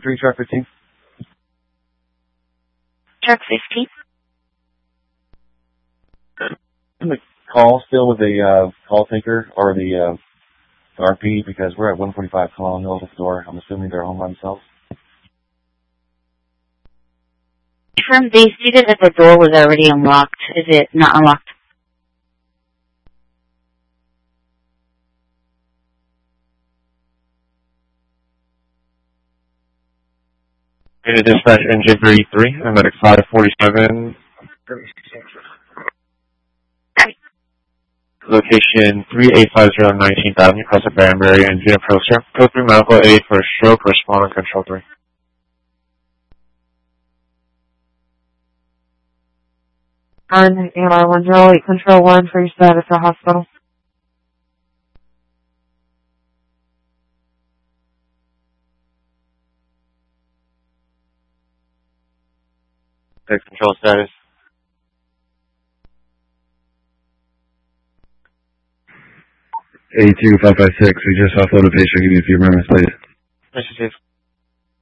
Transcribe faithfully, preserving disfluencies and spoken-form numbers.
three, truck fifteen. Truck fifteen. I'm going to call still with the uh, call taker or the uh, R P because we're at one forty-five Colonial Hill at the door. I'm assuming they're home by themselves. From they stated that the door was already unlocked. Is it not unlocked? Unit dispatch N J thirty-three, I'm at five forty-seven. Location three eight five zero nineteenth Avenue, across the Banbury, and Unit Pro Sir. Code three medical aid for a stroke, respond on control three. On A M R one zero eight, control one for your status at hospital. Take control status. A two five five six, we just offloaded a patient. Give me a few moments, please. Mister Chief.